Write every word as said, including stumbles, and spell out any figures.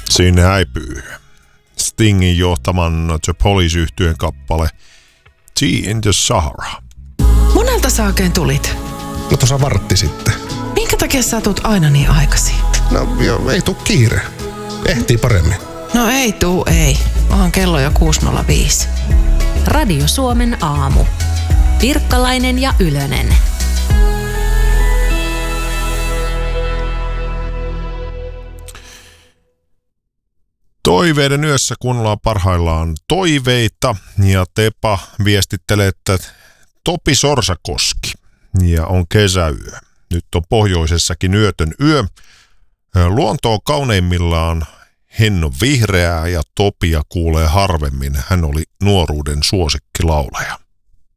Sinne häipyy Stingin johtaman The Police-yhtyeen kappale Tea in the Sahara. Monelta sä oikein tulit? No tuossa vartti sitten. Minkä takia sä tuut aina niin aikaisin? No jo, ei tuu kiire. Ehtii paremmin. No ei tuu, ei. Onhan kello jo kuusi nolla viisi. Radio Suomen aamu. Pirkkalainen ja Ylönen. Toiveiden yössä kuunnellaan parhaillaan toiveita ja Tepa viestittelee, että Topi Sorsakoski ja on kesäyö. Nyt on pohjoisessakin yötön yö. Luonto on kauneimmillaan hennon vihreää ja Topia kuulee harvemmin. Hän oli nuoruuden suosikkilauleja.